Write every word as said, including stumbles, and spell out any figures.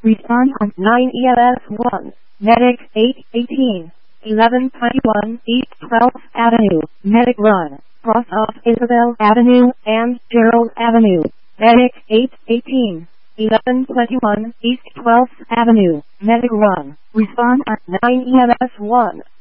Respond on nine E M S one. Medic eight eighteen. eleven twenty-one East twelfth Avenue. Medic run. Cross off Isabel Avenue and Gerald Avenue. Medic eight eighteen. eleven twenty-one East twelfth Avenue. Medic run. Respond on nine E M S one.